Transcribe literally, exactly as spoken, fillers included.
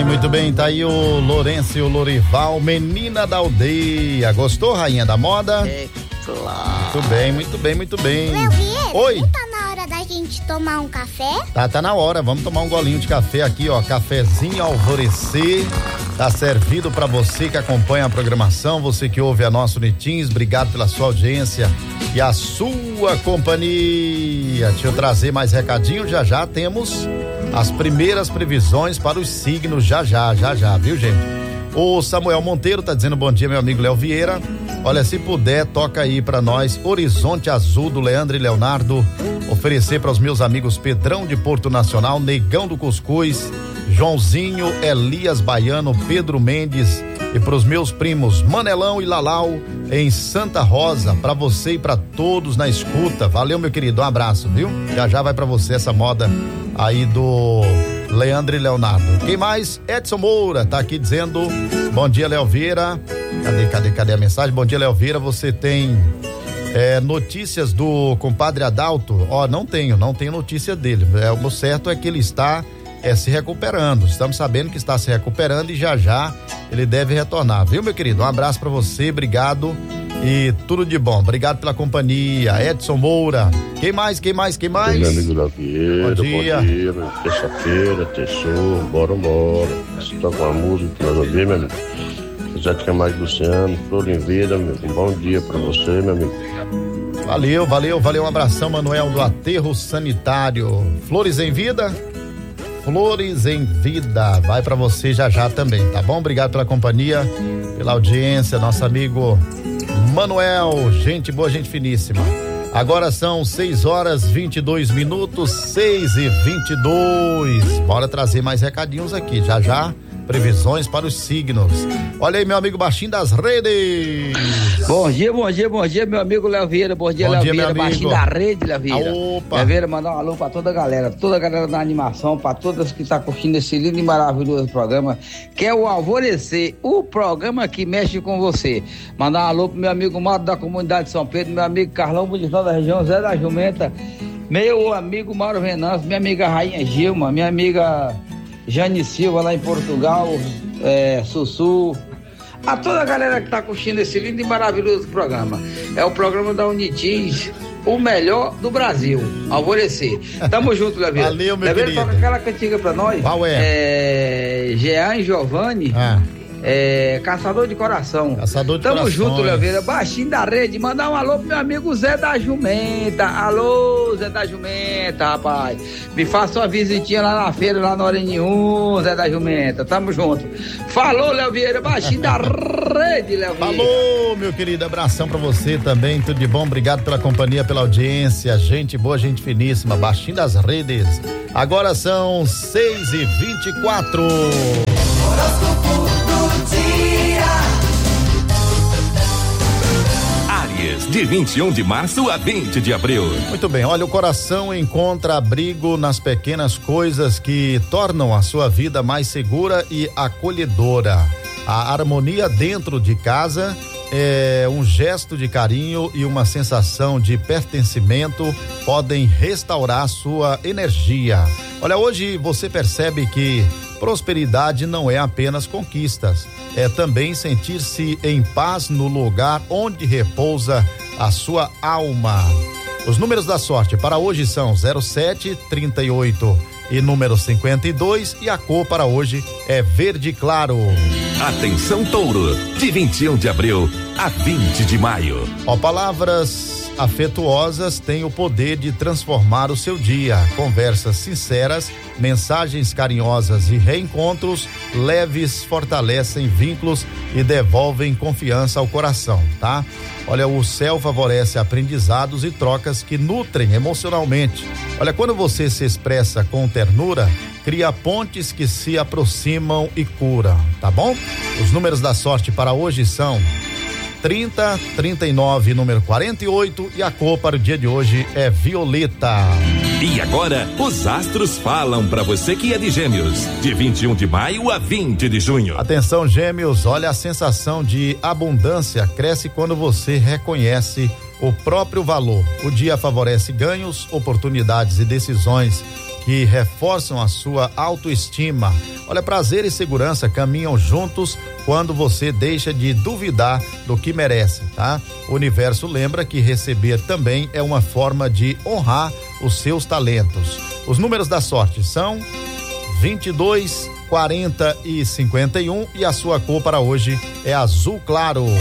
bem, muito bem, tá aí o Lourenço e o Lorival, menina da aldeia. Gostou, rainha da moda? É claro. Muito bem, muito bem, muito bem. Léo Vieira, oi. Não tá na hora da gente tomar um café? Tá, tá na hora, vamos tomar um golinho de café aqui, ó, cafezinho Alvorecer. Tá servido pra você que acompanha a programação, você que ouve a nossa Unitins, obrigado pela sua audiência e a sua companhia. Deixa eu trazer mais recadinho, já já temos as primeiras previsões para os signos, já já, já já, viu, gente? O Samuel Monteiro tá dizendo bom dia, meu amigo Léo Vieira. Olha, se puder, toca aí pra nós Horizonte Azul do Leandro e Leonardo. Oferecer para os meus amigos Pedrão de Porto Nacional, Negão do Cuscuz, Joãozinho, Elias Baiano, Pedro Mendes, e para os meus primos Manelão e Lalau em Santa Rosa, para você e para todos na escuta. Valeu, meu querido, um abraço, viu? Já já vai para você essa moda aí do Leandro e Leonardo. Quem mais? Edson Moura tá aqui dizendo bom dia, Léo Vieira. Cadê, cadê, cadê a mensagem? Bom dia, Léo Vieira, você tem é, notícias do compadre Adalto? Ó, não tenho, não tenho notícia dele. É, o certo é que ele está é, se recuperando. Estamos sabendo que está se recuperando e já já ele deve retornar, viu, meu querido? Um abraço para você, obrigado e tudo de bom. Obrigado pela companhia, Edson Moura. Quem mais, quem mais, quem mais? Meu amigo Léo Vieira, bom dia. Bom dia, terça-feira, terçou, bora, bora. Você toca uma música que nós ouvimos, meu amigo. José de Camargo Luciano, Flor em Vida, meu amigo. Um bom dia pra você, meu amigo. Valeu, valeu, valeu. Um abração, Manuel do Aterro Sanitário. Flores em Vida? Flores em Vida. Vai pra você já já também, tá bom? Obrigado pela companhia, pela audiência, nosso amigo Manuel. Gente boa, gente finíssima. Agora são seis horas vinte e dois minutos, seis e vinte e dois. Bora trazer mais recadinhos aqui, já já. Previsões para os signos. Olha aí, meu amigo Baixinho das Redes. Bom dia, bom dia, bom dia, meu amigo Léo Vieira. Bom dia, Léo Vieira, Baixinho da Rede, Léo Vieira. Opa. Léo Vieira, mandar um alô pra toda a galera, toda a galera da animação, pra todas que tá curtindo esse lindo e maravilhoso programa, que é o Alvorecer, o programa que mexe com você. Mandar um alô pro meu amigo Mauro da comunidade de São Pedro, meu amigo Carlão Budistão da região, Zé da Jumenta, meu amigo Mauro Venâncio, minha amiga Rainha Gilma, minha amiga Jane Silva lá em Portugal, é, Sussu, a toda a galera que tá curtindo esse lindo e maravilhoso programa. É o programa da Unitins, o melhor do Brasil, Alvorecer. Tamo junto, Gabriel. Valeu, meu Gabriel, querido. toca aquela cantiga pra nós. Qual é? É Jean e Giovanni. Ah. É, Caçador de Coração. Caçador de Tamo Corações. junto, Leveira. Baixinho da Rede. Mandar um alô pro meu amigo Zé da Jumenta. Alô, Zé da Jumenta, rapaz. Me faça uma visitinha lá na feira, lá no Hora Nenhum, Zé da Jumenta. Tamo junto. Falou, Léo Vieira. Baixinho da Rede, Léo Vieira. Falou, meu querido. Abração pra você também. Tudo de bom. Obrigado pela companhia, pela audiência. Gente boa, gente finíssima. Baixinho das Redes. Agora são seis e vinte e quatro. Áries, de vinte e um de março a vinte de abril. Muito bem, olha, o coração encontra abrigo nas pequenas coisas que tornam a sua vida mais segura e acolhedora. A harmonia dentro de casa é um gesto de carinho e uma sensação de pertencimento podem restaurar sua energia. Olha, hoje você percebe que prosperidade não é apenas conquistas, é também sentir-se em paz no lugar onde repousa a sua alma. Os números da sorte para hoje são zero sete, trinta e oito e número cinquenta e dois, e a cor para hoje é verde claro. Atenção, Touro, de vinte e um de abril a vinte de maio. Ó, palavras afetuosas têm o poder de transformar o seu dia. Conversas sinceras, mensagens carinhosas e reencontros leves fortalecem vínculos e devolvem confiança ao coração, tá? Olha, o céu favorece aprendizados e trocas que nutrem emocionalmente. Olha, quando você se expressa com ternura, cria pontes que se aproximam e curam, tá bom? Os números da sorte para hoje são trinta, trinta e nove, número quarenta e oito, e a cor para o dia de hoje é violeta. E agora, os astros falam para você que é de Gêmeos, de vinte e um de maio a vinte de junho. Atenção, Gêmeos, olha, a sensação de abundância cresce quando você reconhece o próprio valor. O dia favorece ganhos, oportunidades e decisões que reforçam a sua autoestima. Olha, prazer e segurança caminham juntos quando você deixa de duvidar do que merece, tá? O universo lembra que receber também é uma forma de honrar os seus talentos. Os números da sorte são vinte e dois, quarenta e cinquenta e um e a sua cor para hoje é azul claro.